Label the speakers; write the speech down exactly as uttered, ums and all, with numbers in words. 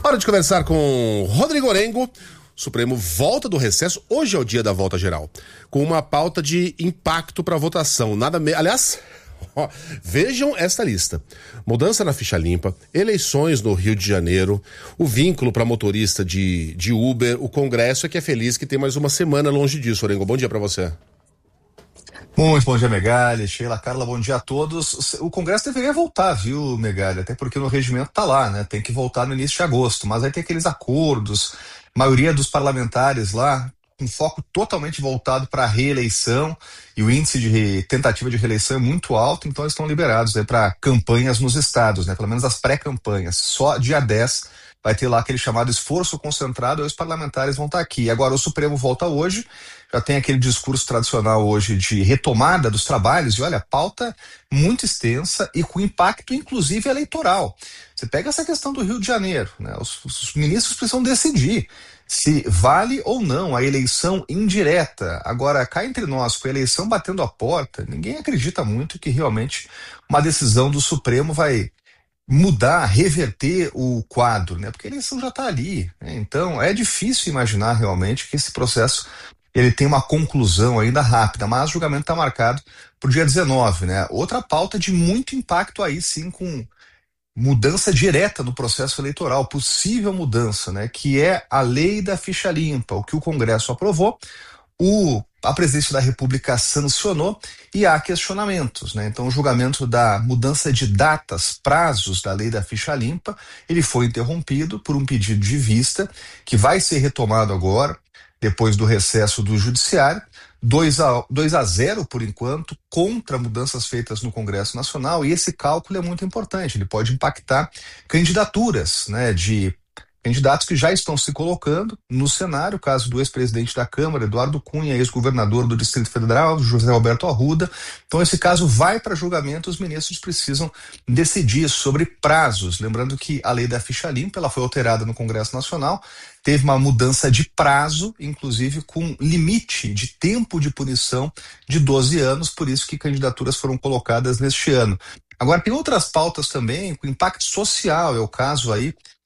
Speaker 1: Hora de conversar com Rodrigo Orengo. O Supremo volta do recesso. Hoje é o dia da volta geral, com uma pauta de impacto para votação. Nada me... Aliás, ó, vejam esta lista: mudança na ficha limpa, eleições no Rio de Janeiro, o vínculo para motorista de, de Uber, o Congresso é que é feliz que tem mais uma semana longe disso. Orengo, bom dia para você.
Speaker 2: Muito bom dia, Megali, Sheila, Carla, bom dia a todos. O Congresso deveria voltar, viu, Megali? Até porque no regimento tá lá, né? Tem que voltar no início de agosto, mas aí tem aqueles acordos, maioria dos parlamentares lá, com foco totalmente voltado para a reeleição, e o índice de tentativa de reeleição é muito alto, então eles estão liberados aí para campanhas nos estados, né? Pelo menos as pré-campanhas. Só dia dez vai ter lá aquele chamado esforço concentrado, e os parlamentares vão estar aqui. Agora o Supremo volta hoje, já tem aquele discurso tradicional hoje de retomada dos trabalhos, e olha, pauta muito extensa e com impacto inclusive eleitoral. Você pega essa questão do Rio de Janeiro, né? Os, os ministros precisam decidir se vale ou não a eleição indireta. Agora, cá entre nós, com a eleição batendo a porta, ninguém acredita muito que realmente uma decisão do Supremo vai mudar, reverter o quadro, né? Porque a eleição já está ali, né? Então é difícil imaginar realmente que esse processo ele tem uma conclusão ainda rápida, mas o julgamento está marcado para o dia dezenove, né? Outra pauta de muito impacto aí sim, com mudança direta no processo eleitoral, possível mudança, né? Que é a lei da ficha limpa, o que o Congresso aprovou, o a presidência da República sancionou e há questionamentos, né? Então o julgamento da mudança de datas, prazos da lei da ficha limpa, ele foi interrompido por um pedido de vista que vai ser retomado agora, depois do recesso do Judiciário, dois a zero por enquanto, contra mudanças feitas no Congresso Nacional, e esse cálculo é muito importante, ele pode impactar candidaturas, né, de candidatos que já estão se colocando no cenário, o caso do ex-presidente da Câmara, Eduardo Cunha, ex-governador do Distrito Federal, José Roberto Arruda. Então esse caso vai para julgamento, os ministros precisam decidir sobre prazos. Lembrando que a lei da ficha limpa, ela foi alterada no Congresso Nacional, teve uma mudança de prazo, inclusive com limite de tempo de punição de doze anos, por isso que candidaturas foram colocadas neste ano. Agora tem outras pautas também com impacto social, é o caso aí